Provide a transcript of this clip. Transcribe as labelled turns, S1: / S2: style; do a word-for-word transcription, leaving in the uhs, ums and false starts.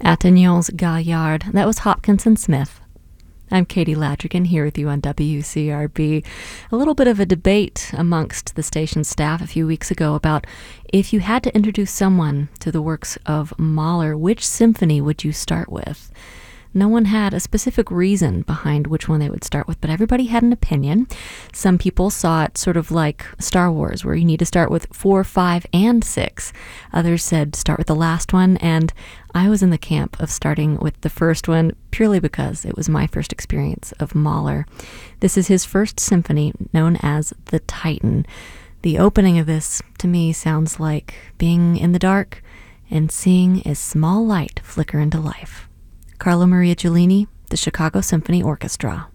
S1: Attignon's Gaillard. That was Hopkins and Smith. I'm Katie Ladrigan here with you on W C R B. A little bit of a debate amongst the station staff a few weeks ago about if you had to introduce someone to the works of Mahler, which symphony would you start with? No one had a specific reason behind which one they would start with, but everybody had an opinion. Some people saw it sort of like Star Wars, where you need to start with four, five, and six. Others said start with the last one, and I was in the camp of starting with the first one purely because it was my first experience of Mahler. This is his first symphony, known as The Titan. The opening of this, to me, sounds like being in the dark and seeing a small light flicker into life. Carlo Maria Giulini, the Chicago Symphony Orchestra.